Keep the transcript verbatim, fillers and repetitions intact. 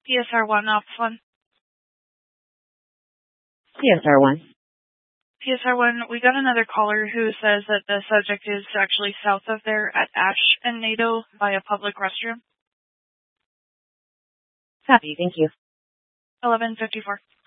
P S R one, Office one. P S R one. P S R one, we got another caller who says that the subject is actually south of there at Ash and NATO by a public restroom. Copy, thank you. eleven fifty-four.